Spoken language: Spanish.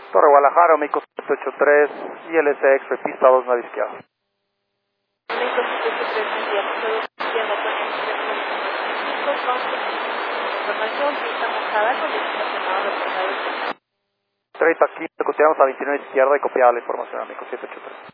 Torre Guadalajara, México 783, ILSX, pista 2, nave izquierda. México 783, izquierda, información, pista mojada con estacionado reportado. 30 15, continuamos a 29 izquierda y copiada la información a México 783.